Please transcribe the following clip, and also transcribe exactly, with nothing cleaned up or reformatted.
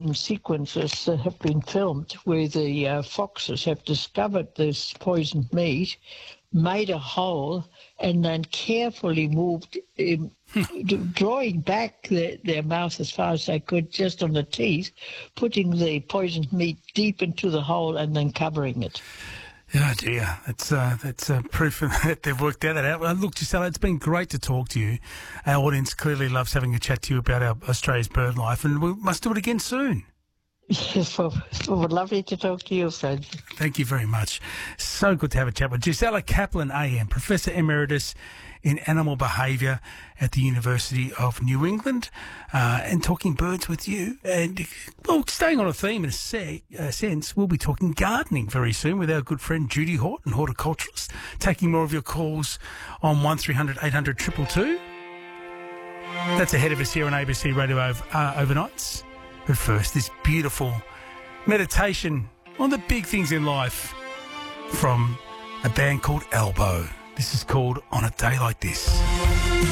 certain sequences that have been filmed where the uh, foxes have discovered this poisoned meat, made a hole, and then carefully moved, um, drawing back the, their mouth as far as they could, just on the teeth, putting the poisoned meat deep into the hole and then covering it. Oh dear, that's uh, that's uh, proof that they've worked out that out. Well, look, Gisela, it's been great to talk to you. Our audience clearly loves having a chat to you about our Australia's bird life, and we must do it again soon. Yes, well, it would lovely to talk to you, Fred. Thank you very much. So good to have a chat with Gisela Kaplan, A M, Professor Emeritus in Animal Behaviour at the University of New England, uh, and talking birds with you. And, well, staying on a theme in a se- uh, sense, we'll be talking gardening very soon with our good friend Judy Horton, horticulturalist, taking more of your calls on one three hundred eight hundred two two two. That's ahead of us here on A B C Radio over, uh, overnights. But first, this beautiful meditation on the big things in life from a band called Elbow. This is called On a Day Like This.